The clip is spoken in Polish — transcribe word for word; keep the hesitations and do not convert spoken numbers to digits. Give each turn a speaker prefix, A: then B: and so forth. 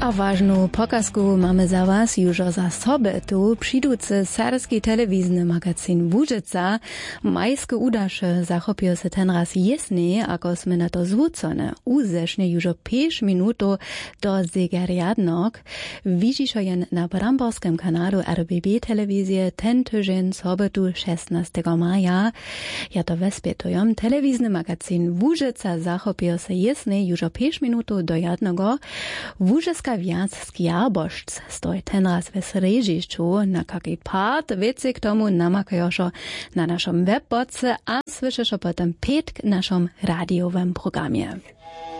A: A ważną pokazku mamy za was już za sobotu. Przydúcy serbski telewizny magazyn Łużyca. Majskie udasze zachopił się ten raz jasny, ako sme na to zwrócone. Uzesznie już o pięć minutów do zegariadnok. Widzisz jen na bramborskim kanalu R B B telewizję ten tydzień sobotu szesnastego maja. Ja to wespětujem. Telewizny magazyn Łużyca zachopił się jasny już o pięć minutów do jednego. Łużyska Wiac skjarbošc stoi ten raz w srežišću, na kaki part věci k tomu namakajošo na našom webboce a slyšešo potom pět k našom radiowym programie.